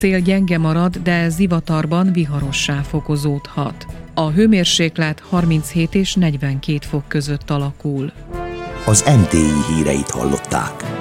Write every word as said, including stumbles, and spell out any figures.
Szél gyenge marad, de zivatarban viharossá fokozódhat. A hőmérséklet harminchét és negyvenkét fok között alakul. Az em té i híreit hallották.